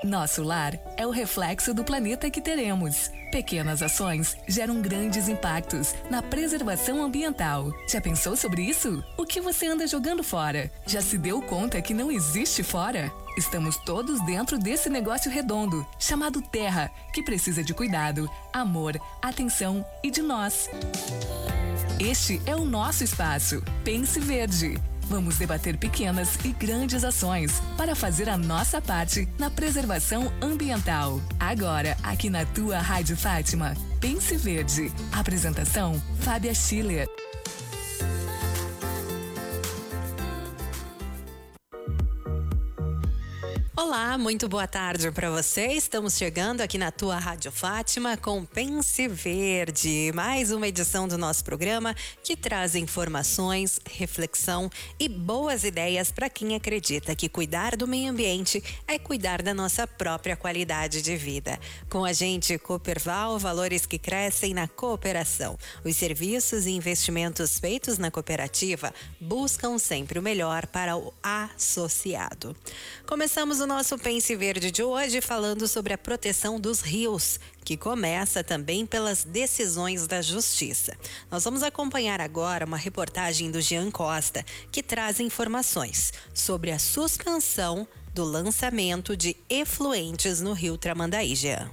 Nosso lar é o reflexo do planeta que teremos. Pequenas ações geram grandes impactos na preservação ambiental. Já pensou sobre isso? O que você anda jogando fora? Já se deu conta que não existe fora? Estamos todos dentro desse negócio redondo, chamado Terra, que precisa de cuidado, amor, atenção e de nós. Este é o nosso espaço. Pense Verde. Vamos debater pequenas e grandes ações para fazer a nossa parte na preservação ambiental. Agora, aqui na tua Rádio Fátima, Pense Verde. Apresentação, Fábia Schiller. Olá, muito boa tarde para você. Estamos chegando aqui na tua Rádio Fátima com Pense Verde, mais uma edição do nosso programa que traz informações, reflexão e boas ideias para quem acredita que cuidar do meio ambiente é cuidar da nossa própria qualidade de vida. Com a gente, Cooperval, valores que crescem na cooperação. Os serviços e investimentos feitos na cooperativa buscam sempre o melhor para o associado. Começamos o nosso Pense Verde de hoje falando sobre a proteção dos rios, que começa também pelas decisões da Justiça. Nós vamos acompanhar agora uma reportagem do Jean Costa, que traz informações sobre a suspensão do lançamento de efluentes no rio Tramandaí, Jean.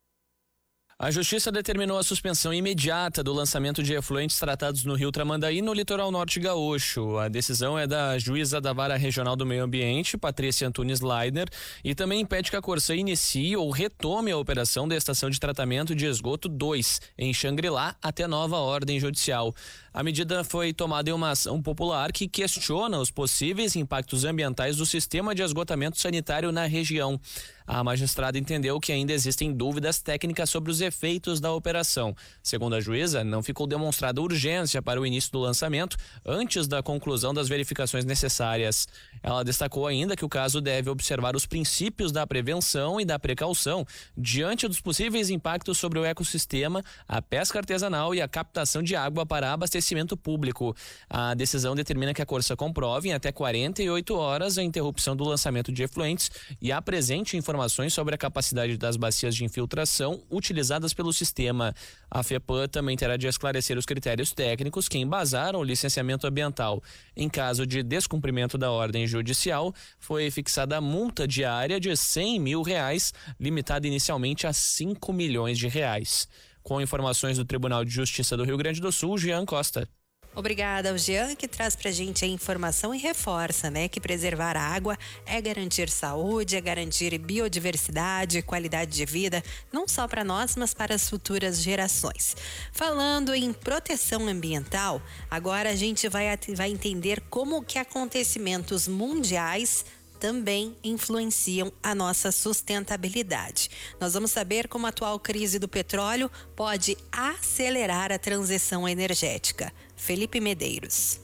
A Justiça determinou a suspensão imediata do lançamento de efluentes tratados no rio Tramandaí, no litoral norte gaúcho. A decisão é da juíza da Vara Regional do Meio Ambiente, Patrícia Antunes Leidner, e também impede que a Corsã inicie ou retome a operação da Estação de Tratamento de Esgoto 2, em Xangri-Lá, até nova ordem judicial. A medida foi tomada em uma ação popular que questiona os possíveis impactos ambientais do sistema de esgotamento sanitário na região. A magistrada entendeu que ainda existem dúvidas técnicas sobre os efeitos da operação. Segundo a juíza, não ficou demonstrada urgência para o início do lançamento antes da conclusão das verificações necessárias. Ela destacou ainda que o caso deve observar os princípios da prevenção e da precaução diante dos possíveis impactos sobre o ecossistema, a pesca artesanal e a captação de água para abastecimento público. A decisão determina que a Corsã comprove em até 48 horas a interrupção do lançamento de efluentes e apresente informações sobre a capacidade das bacias de infiltração utilizadas pelo sistema. A FEPAM também terá de esclarecer os critérios técnicos que embasaram o licenciamento ambiental. Em caso de descumprimento da ordem judicial, foi fixada a multa diária de R$100 mil, limitada inicialmente a R$5 milhões. Com informações do Tribunal de Justiça do Rio Grande do Sul, Jean Costa. Obrigada ao Jean, que traz pra gente a informação e reforça, que preservar a água é garantir saúde, é garantir biodiversidade, qualidade de vida, não só para nós, mas para as futuras gerações. Falando em proteção ambiental, agora a gente vai entender como que acontecimentos mundiais também influenciam a nossa sustentabilidade. Nós vamos saber como a atual crise do petróleo pode acelerar a transição energética. Felipe Medeiros.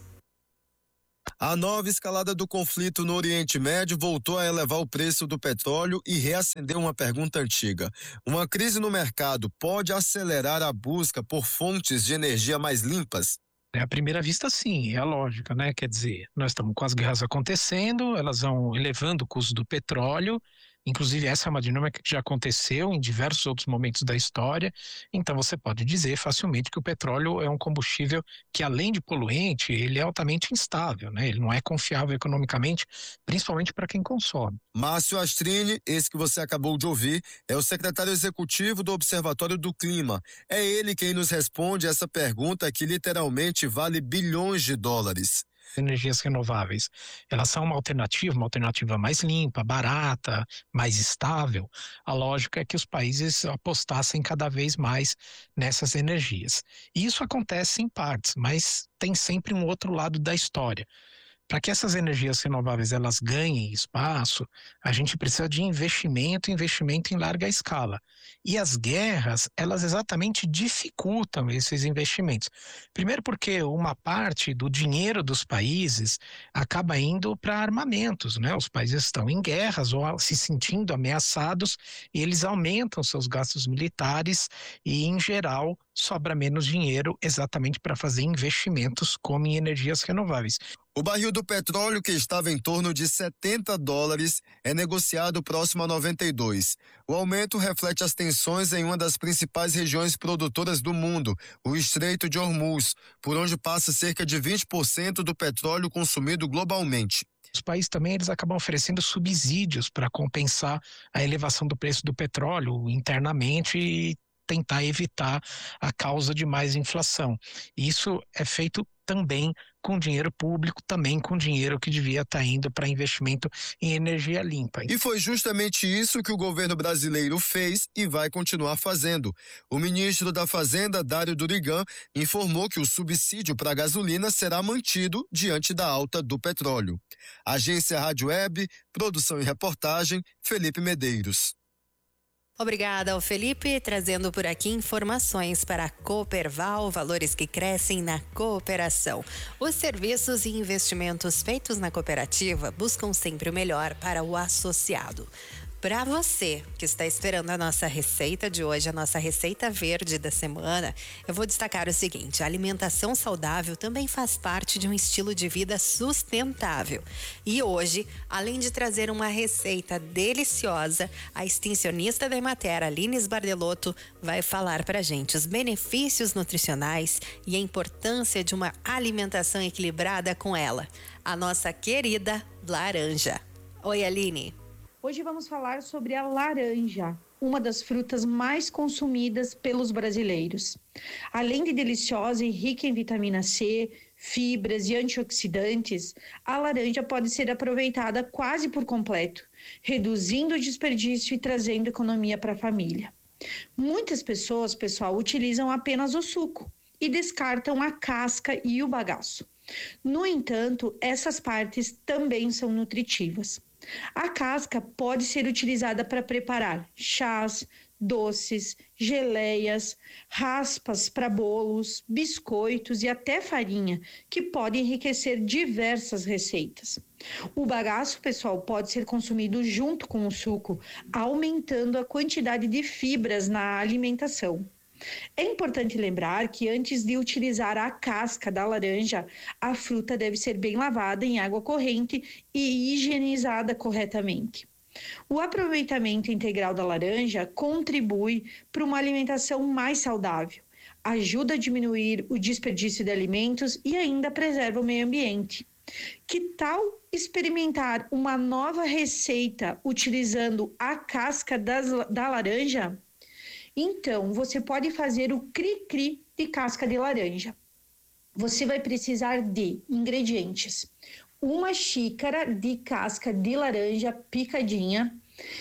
A nova escalada do conflito no Oriente Médio voltou a elevar o preço do petróleo e reacendeu uma pergunta antiga. Uma crise no mercado pode acelerar a busca por fontes de energia mais limpas? À primeira vista, sim, é a lógica, Quer dizer, nós estamos com as guerras acontecendo, elas vão elevando o custo do petróleo, inclusive essa é uma dinâmica que já aconteceu em diversos outros momentos da história, então você pode dizer facilmente que o petróleo é um combustível que, além de poluente, ele é altamente instável, Ele não é confiável economicamente, principalmente para quem consome. Márcio Astrini, esse que você acabou de ouvir, é o secretário executivo do Observatório do Clima. É ele quem nos responde essa pergunta que literalmente vale bilhões de dólares. Energias renováveis, elas são uma alternativa mais limpa, barata, mais estável. A lógica é que os países apostassem cada vez mais nessas energias. E isso acontece em partes, mas tem sempre um outro lado da história. Para que essas energias renováveis elas ganhem espaço, a gente precisa de investimento em larga escala. E as guerras, elas exatamente dificultam esses investimentos. Primeiro porque uma parte do dinheiro dos países acaba indo para armamentos, Os países estão em guerras ou se sentindo ameaçados e eles aumentam seus gastos militares e, em geral, sobra menos dinheiro exatamente para fazer investimentos como em energias renováveis. O barril do petróleo, que estava em torno de $70, é negociado próximo a 92. O aumento reflete as tensões em uma das principais regiões produtoras do mundo, o Estreito de Hormuz, por onde passa cerca de 20% do petróleo consumido globalmente. Os países também eles acabam oferecendo subsídios para compensar a elevação do preço do petróleo internamente e tentar evitar a causa de mais inflação. Isso é feito também com dinheiro público, também com dinheiro que devia estar indo para investimento em energia limpa. E foi justamente isso que o governo brasileiro fez e vai continuar fazendo. O ministro da Fazenda, Dário Durigan, informou que o subsídio para a gasolina será mantido diante da alta do petróleo. Agência Rádio Web, produção e reportagem, Felipe Medeiros. Obrigada ao Felipe, trazendo por aqui informações para a Cooperval, valores que crescem na cooperação. Os serviços e investimentos feitos na cooperativa buscam sempre o melhor para o associado. Para você que está esperando a nossa receita de hoje, a nossa receita verde da semana, eu vou destacar o seguinte: a alimentação saudável também faz parte de um estilo de vida sustentável. E hoje, além de trazer uma receita deliciosa, a extensionista da Emater, Aline Sbardelotto, vai falar para a gente os benefícios nutricionais e a importância de uma alimentação equilibrada com ela, a nossa querida laranja. Oi, Aline. Hoje vamos falar sobre a laranja, uma das frutas mais consumidas pelos brasileiros. Além de deliciosa e rica em vitamina C, fibras e antioxidantes, a laranja pode ser aproveitada quase por completo, reduzindo o desperdício e trazendo economia para a família. Muitas pessoas, pessoal, utilizam apenas o suco e descartam a casca e o bagaço. No entanto, essas partes também são nutritivas. A casca pode ser utilizada para preparar chás, doces, geleias, raspas para bolos, biscoitos e até farinha, que pode enriquecer diversas receitas. O bagaço, pessoal, pode ser consumido junto com o suco, aumentando a quantidade de fibras na alimentação. É importante lembrar que antes de utilizar a casca da laranja, a fruta deve ser bem lavada em água corrente e higienizada corretamente. O aproveitamento integral da laranja contribui para uma alimentação mais saudável, ajuda a diminuir o desperdício de alimentos e ainda preserva o meio ambiente. Que tal experimentar uma nova receita utilizando a casca da laranja? Então, você pode fazer o cri-cri de casca de laranja. Você vai precisar de ingredientes: 1 xícara de casca de laranja picadinha,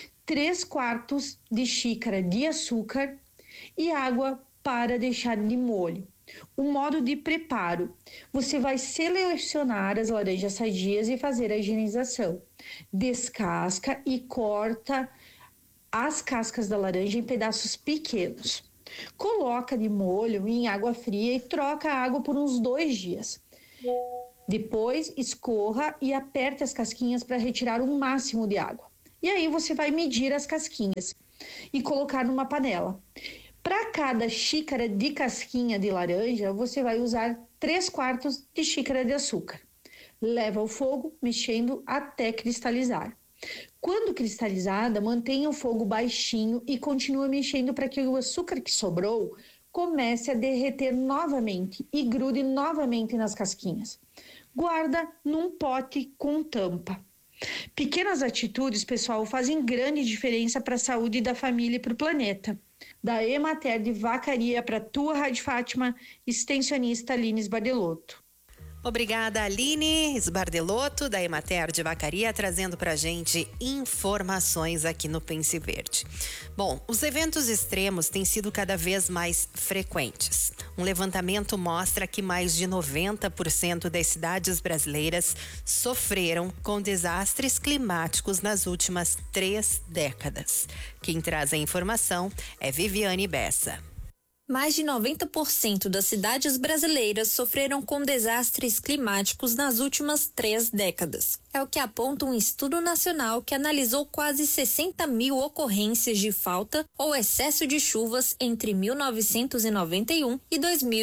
3/4 de xícara de açúcar e água para deixar de molho. O modo de preparo: você vai selecionar as laranjas sadias e fazer a higienização. Descasca e corta as cascas da laranja em pedaços pequenos. Coloca de molho em água fria e troca a água por uns 2 dias. Depois, escorra e aperte as casquinhas para retirar o máximo de água. E aí você vai medir as casquinhas e colocar numa panela. Para cada xícara de casquinha de laranja, você vai usar 3/4 de xícara de açúcar. Leva ao fogo, mexendo até cristalizar. Quando cristalizada, mantenha o fogo baixinho e continue mexendo para que o açúcar que sobrou comece a derreter novamente e grude novamente nas casquinhas. Guarda num pote com tampa. Pequenas atitudes, pessoal, fazem grande diferença para a saúde da família e para o planeta. Da Emater de Vacaria para a tua Rádio Fátima, extensionista Aline Sbardelotto. Obrigada, Aline Sbardelotto, da Emater de Vacaria, trazendo pra gente informações aqui no Pense Verde. Bom, os eventos extremos têm sido cada vez mais frequentes. Um levantamento mostra que mais de 90% das cidades brasileiras sofreram com desastres climáticos nas últimas 3 décadas. Quem traz a informação é Viviane Bessa. Mais de 90% das cidades brasileiras sofreram com desastres climáticos nas últimas 3 décadas. É o que aponta um estudo nacional que analisou quase 60 mil ocorrências de falta ou excesso de chuvas entre 1991 e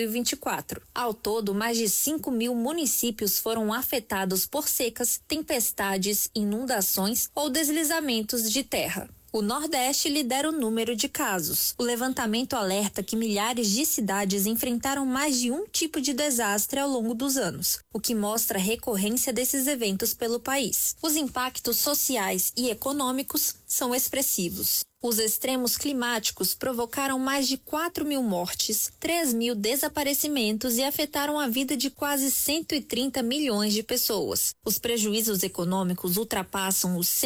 2024. Ao todo, mais de 5 mil municípios foram afetados por secas, tempestades, inundações ou deslizamentos de terra. O Nordeste lidera o número de casos. O levantamento alerta que milhares de cidades enfrentaram mais de um tipo de desastre ao longo dos anos, o que mostra a recorrência desses eventos pelo país. Os impactos sociais e econômicos são expressivos. Os extremos climáticos provocaram mais de 4 mil mortes, 3 mil desaparecimentos e afetaram a vida de quase 130 milhões de pessoas. Os prejuízos econômicos ultrapassam os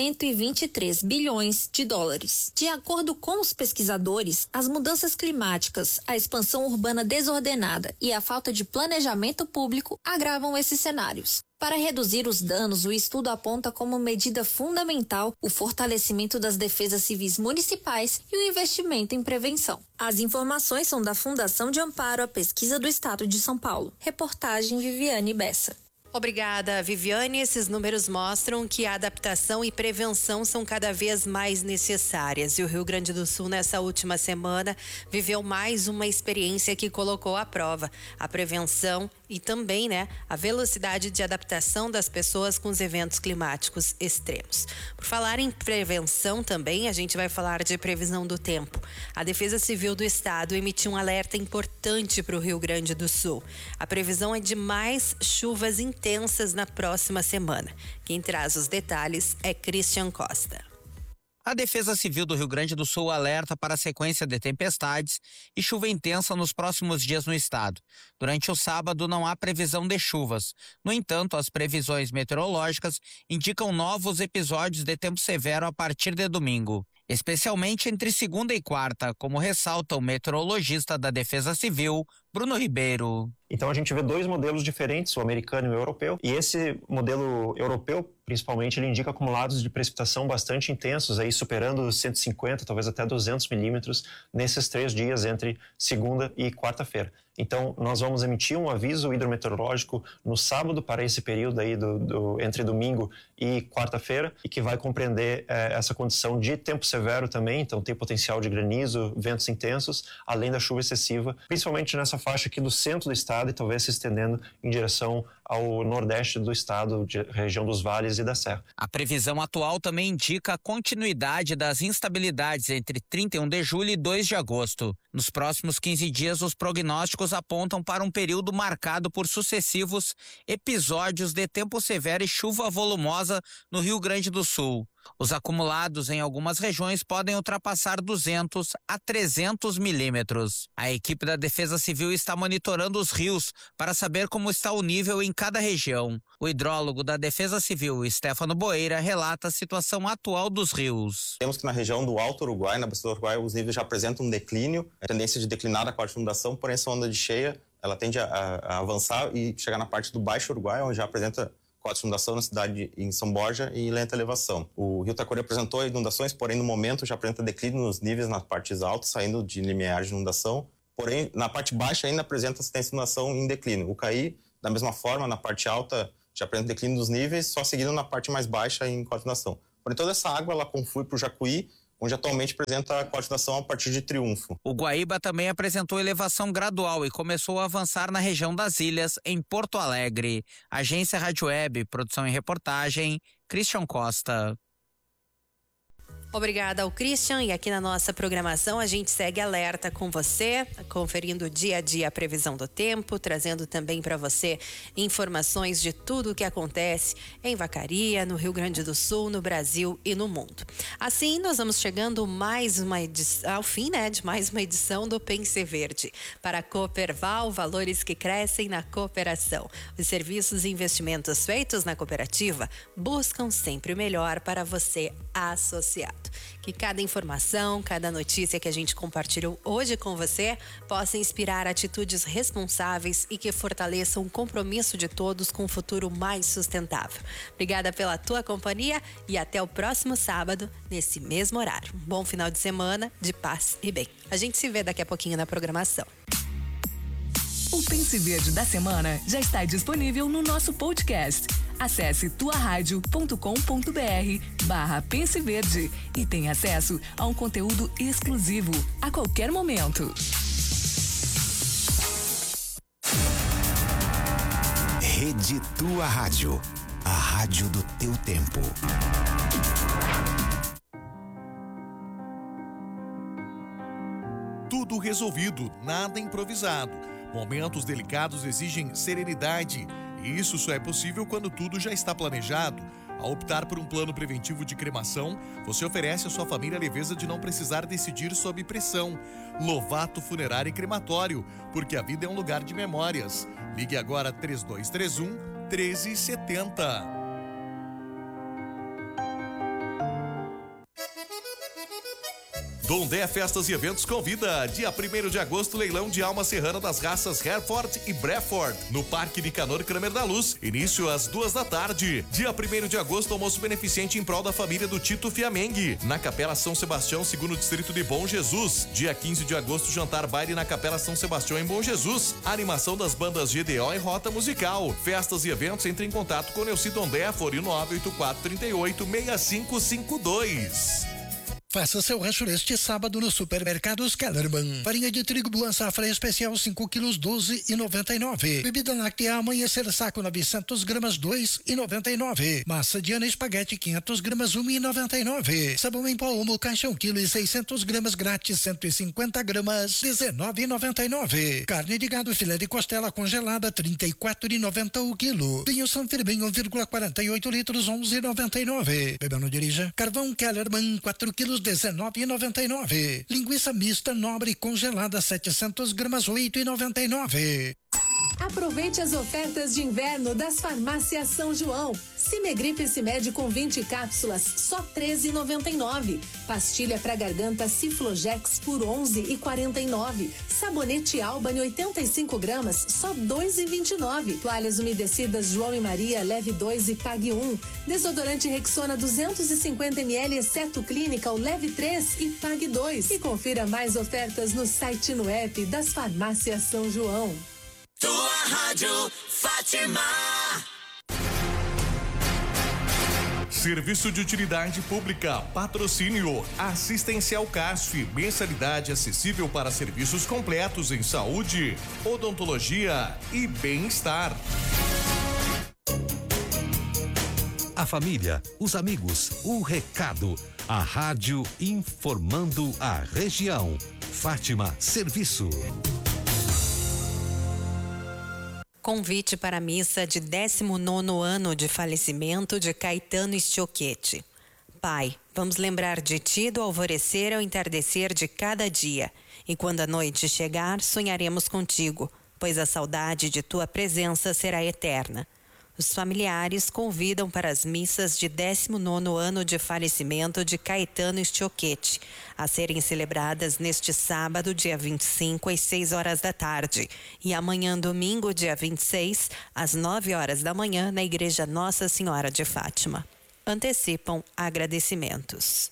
123 bilhões de dólares. De acordo com os pesquisadores, as mudanças climáticas, a expansão urbana desordenada e a falta de planejamento público agravam esses cenários. Para reduzir os danos, o estudo aponta como medida fundamental o fortalecimento das defesas civis municipais e o investimento em prevenção. As informações são da Fundação de Amparo à Pesquisa do Estado de São Paulo. Reportagem Viviane Bessa. Obrigada, Viviane. Esses números mostram que a adaptação e prevenção são cada vez mais necessárias. E o Rio Grande do Sul, nessa última semana, viveu mais uma experiência que colocou à prova a prevenção e também, a velocidade de adaptação das pessoas com os eventos climáticos extremos. Por falar em prevenção também, a gente vai falar de previsão do tempo. A Defesa Civil do Estado emitiu um alerta importante para o Rio Grande do Sul. A previsão é de mais chuvas intensas na próxima semana. Quem traz os detalhes é Christian Costa. A Defesa Civil do Rio Grande do Sul alerta para a sequência de tempestades e chuva intensa nos próximos dias no estado. Durante o sábado não há previsão de chuvas. No entanto, as previsões meteorológicas indicam novos episódios de tempo severo a partir de domingo, especialmente entre segunda e quarta, como ressalta o meteorologista da Defesa Civil, Bruno Ribeiro. Então a gente vê 2 modelos diferentes, o americano e o europeu, e esse modelo europeu, principalmente, ele indica acumulados de precipitação bastante intensos, aí superando 150, talvez até 200 milímetros nesses 3 dias entre segunda e quarta-feira. Então nós vamos emitir um aviso hidrometeorológico no sábado para esse período aí entre domingo e quarta-feira, e que vai compreender essa condição de tempo severo também, então tem potencial de granizo, ventos intensos, além da chuva excessiva, principalmente nessa faixa aqui do centro do estado e talvez se estendendo em direção ao nordeste do estado, região dos vales e da serra. A previsão atual também indica a continuidade das instabilidades entre 31 de julho e 2 de agosto. Nos próximos 15 dias, os prognósticos apontam para um período marcado por sucessivos episódios de tempo severo e chuva volumosa no Rio Grande do Sul. Os acumulados em algumas regiões podem ultrapassar 200 a 300 milímetros. A equipe da Defesa Civil está monitorando os rios para saber como está o nível em cada região. O hidrólogo da Defesa Civil, Stefano Boeira, relata a situação atual dos rios. Temos que na região do Alto Uruguai, na bacia do Uruguai, os níveis já apresentam um declínio, a tendência de declinar da parte de inundação, porém essa onda de cheia, ela tende a avançar e chegar na parte do Baixo Uruguai, onde já apresenta cotas de inundação na cidade em São Borja e lenta elevação. O Rio Taquari apresentou inundações, porém no momento já apresenta declínio nos níveis nas partes altas, saindo de limiar de inundação, porém na parte baixa ainda apresenta assistência de inundação em declínio. O Caí, da mesma forma, na parte alta já apresenta declínio dos níveis, só seguindo na parte mais baixa em cota de inundação. Porém toda essa água ela conflui para o Jacuí, onde atualmente apresenta a coordenação a partir de Triunfo. O Guaíba também apresentou elevação gradual e começou a avançar na região das ilhas, em Porto Alegre. Agência Rádio Web, produção e reportagem, Christian Costa. Obrigada ao Christian, e aqui na nossa programação a gente segue alerta com você, conferindo dia a dia a previsão do tempo, trazendo também para você informações de tudo o que acontece em Vacaria, no Rio Grande do Sul, no Brasil e no mundo. Assim, nós vamos chegando ao fim, de mais uma edição do Pense Verde. Para a Cooperval, valores que crescem na cooperação. Os serviços e investimentos feitos na cooperativa buscam sempre o melhor para você associado. fato. Que cada informação, cada notícia que a gente compartilhou hoje com você possa inspirar atitudes responsáveis e que fortaleçam o compromisso de todos com um futuro mais sustentável. Obrigada pela tua companhia e até o próximo sábado, nesse mesmo horário. Um bom final de semana, de paz e bem. A gente se vê daqui a pouquinho na programação. O Pense Verde da semana já está disponível no nosso podcast. Acesse tuaradio.com.br/Pense Verde e tenha acesso a um conteúdo exclusivo a qualquer momento. Rede Tua Rádio, a rádio do teu tempo. Tudo resolvido, nada improvisado. Momentos delicados exigem serenidade, e isso só é possível quando tudo já está planejado. Ao optar por um plano preventivo de cremação, você oferece à sua família a leveza de não precisar decidir sob pressão. Lovato Funerário e Crematório, porque a vida é um lugar de memórias. Ligue agora 3231-1370. Dondé Festas e Eventos convida. Dia 1º de agosto, leilão de alma serrana das raças Hereford e Breford, no Parque Nicanor Kramer da Luz. Início às 2 da tarde. Dia 1º de agosto, almoço beneficente em prol da família do Tito Fiamengue, na Capela São Sebastião, 2º Distrito de Bom Jesus. Dia 15 de agosto, jantar baile na Capela São Sebastião, em Bom Jesus. Animação das bandas GDO e Rota Musical. Festas e eventos, entre em contato com Neuci Dondé, Fone 98438-6552. Faça seu rancho neste sábado no Supermercados Kellerman. Farinha de trigo Blanc Safra especial 5 quilos 12,99. Bebida láctea Amanhecer saco 900 gramas 2,99. Massa Diana espaguete 500 gramas 1,99. Sabão em pó Omo caixa 1 quilo e 600 gramas grátis 150 gramas 19,99. Carne de gado filé de costela congelada 34,90 o quilo. Vinho San Firmin 1,48 litros 11,99. Bebeu, não dirija. Carvão Kellerman 4 quilos 19,99. Linguiça mista nobre congelada 700 gramas 8,99. Aproveite as ofertas de inverno das farmácias São João. Cimegripe Cimed com 20 cápsulas, só R$13,99. Pastilha para garganta Ciflojex por R$11,49. Sabonete Albany 85 gramas, só R$2,29. Toalhas umedecidas João e Maria, leve 2 e pague 1. Desodorante Rexona 250 ml, exceto Clínica, leve 3 e pague 2. E confira mais ofertas no site e no app das farmácias São João. Tua Rádio Fátima. Serviço de utilidade pública, patrocínio, Assistencial CASF, mensalidade acessível para serviços completos em saúde, odontologia e bem-estar. A família, os amigos, o recado, a rádio informando a região. Fátima Serviço. Convite para a missa de 19º ano de falecimento de Caetano Stiochetti. Pai, vamos lembrar de ti do alvorecer ao entardecer de cada dia. E quando a noite chegar, sonharemos contigo, pois a saudade de tua presença será eterna. Os familiares convidam para as missas de 19º ano de falecimento de Caetano Stiochetti, a serem celebradas neste sábado, dia 25, às 6 horas da tarde, e amanhã, domingo, dia 26, às 9 horas da manhã, na Igreja Nossa Senhora de Fátima. Antecipam agradecimentos.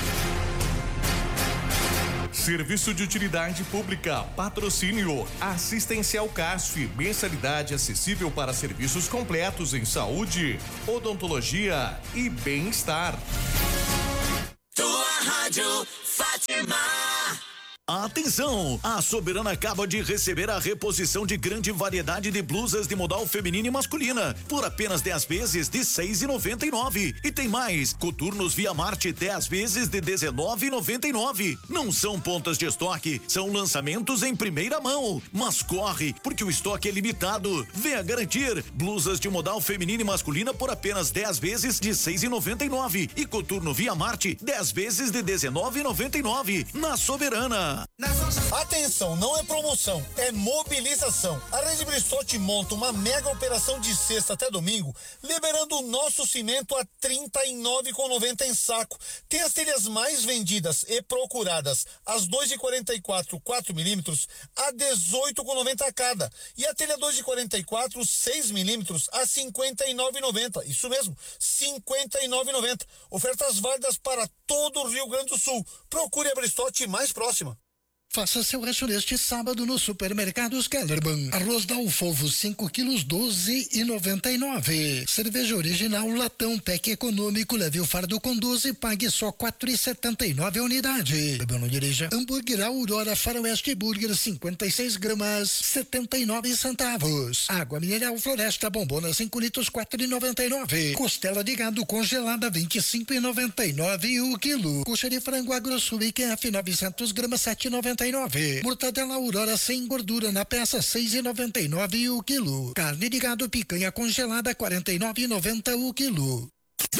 Serviço de utilidade pública, patrocínio, Assistencial CASF, mensalidade acessível para serviços completos em saúde, odontologia e bem-estar. Tua Rádio Fátima. Atenção! A Soberana acaba de receber a reposição de grande variedade de blusas de modal feminina e masculina por apenas 10 vezes de R$6,99. E tem mais, coturnos Via Marte 10 vezes de R$19,99. Não são pontas de estoque, são lançamentos em primeira mão. Mas corre, porque o estoque é limitado. Venha garantir blusas de modal feminina e masculina por apenas 10 vezes de R$6,99 e coturno Via Marte 10 vezes de R$19,99. Na Soberana. Atenção, não é promoção, é mobilização. A Rede Bristotti monta uma mega operação de sexta até domingo, liberando o nosso cimento a R$ 39,90 em saco. Tem as telhas mais vendidas e procuradas, as 2,44 4mm a R$ 18,90 a cada. E a telha 2,44 6mm a R$ 59,90. Isso mesmo, R$ 59,90. Ofertas válidas para todo o Rio Grande do Sul. Procure a Bristotti mais próxima. Faça seu rancho neste sábado no Supermercados Kellerman. Arroz Dalfofo 5 quilos 12,99. Cerveja original latão PEC econômico, leve o fardo com 12, pague só 4,79 a unidade. Bebeu, não dirija. Hambúrguer Aurora Faroeste Burger 56 gramas 79 centavos. Água mineral Floresta Bombona 5 litros 4,99. Costela de gado congelada 25,99 o quilo. Coxa de frango AgroSul IQF 900 gramas 7,99. Mortadela Aurora sem gordura na peça 6,99 o quilo. Carne de gado picanha congelada 49,90 o quilo.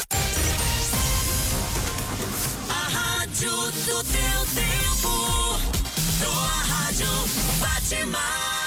A rádio do teu tempo. Tua rádio Fátima.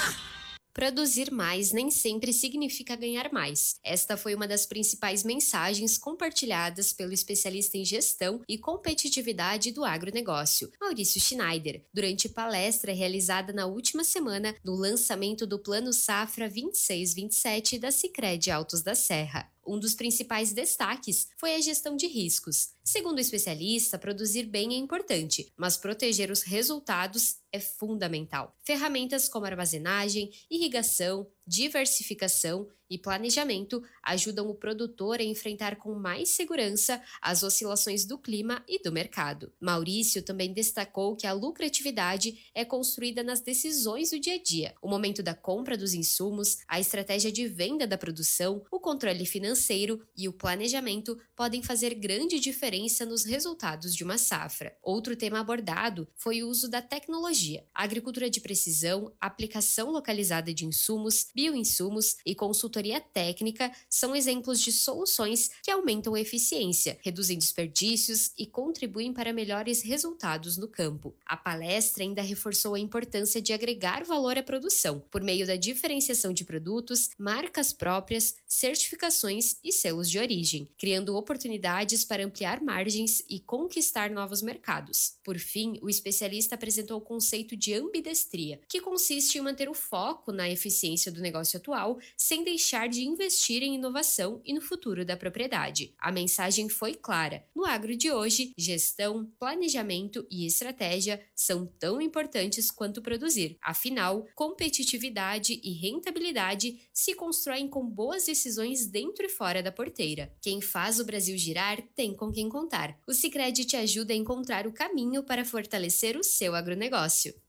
Produzir mais nem sempre significa ganhar mais. Esta foi uma das principais mensagens compartilhadas pelo especialista em gestão e competitividade do agronegócio, Maurício Schneider, durante palestra realizada na última semana no lançamento do Plano Safra 26-27 da Sicredi Altos da Serra. Um dos principais destaques foi a gestão de riscos. Segundo o especialista, produzir bem é importante, mas proteger os resultados é fundamental. Ferramentas como armazenagem, irrigação, diversificação e planejamento ajudam o produtor a enfrentar com mais segurança as oscilações do clima e do mercado. Maurício também destacou que a lucratividade é construída nas decisões do dia a dia. O momento da compra dos insumos, a estratégia de venda da produção, o controle financeiro e o planejamento podem fazer grande diferença nos resultados de uma safra. Outro tema abordado foi o uso da tecnologia. A agricultura de precisão, aplicação localizada de insumos, bioinsumos e consultoria técnica são exemplos de soluções que aumentam a eficiência, reduzem desperdícios e contribuem para melhores resultados no campo. A palestra ainda reforçou a importância de agregar valor à produção, por meio da diferenciação de produtos, marcas próprias, certificações e selos de origem, criando oportunidades para ampliar margens e conquistar novos mercados. Por fim, o especialista apresentou o conceito de ambidestria, que consiste em manter o foco na eficiência do negócio atual, sem deixar de investir em inovação e no futuro da propriedade. A mensagem foi clara. No agro de hoje, gestão, planejamento e estratégia são tão importantes quanto produzir. Afinal, competitividade e rentabilidade se constroem com boas decisões dentro e fora da porteira. Quem faz o Brasil girar tem com quem contar. O Sicredi te ajuda a encontrar o caminho para fortalecer o seu agronegócio.